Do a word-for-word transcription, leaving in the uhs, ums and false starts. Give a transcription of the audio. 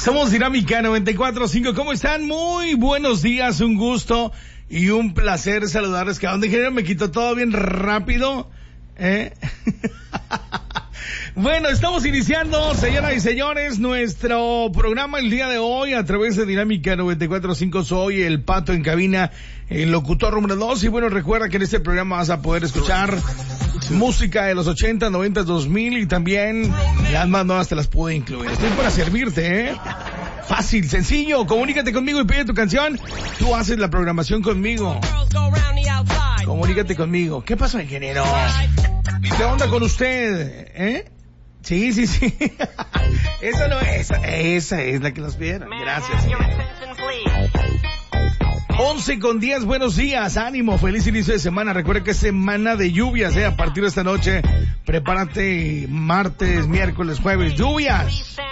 Somos Dinámica noventa y cuatro punto cinco. ¿Cómo están? Muy buenos días, un gusto y un placer saludarles. Que a donde ingeniero me quito todo bien rápido, ¿eh? Bueno, estamos iniciando, señoras y señores, nuestro programa el día de hoy a través de Dinámica noventa y cuatro punto cinco. Soy el Pato en cabina, el locutor número dos. Y bueno, recuerda que en este programa vas a poder escuchar música de los ochenta, noventa, dos mil y también las más nuevas te las puedo incluir. Estoy para servirte, ¿eh? Fácil, sencillo, comunícate conmigo y pide tu canción. Tú haces la programación conmigo. Comunícate conmigo. ¿Qué pasó, ingeniero? ¿Qué onda con usted? ¿Eh? Sí, sí, sí. Esa no es, esa, esa es la que nos pidieron. Gracias. once con diez, buenos días, ánimo, feliz inicio de semana. Recuerda que es semana de lluvias, ¿eh? A partir de esta noche, prepárate, martes, miércoles, jueves, lluvias.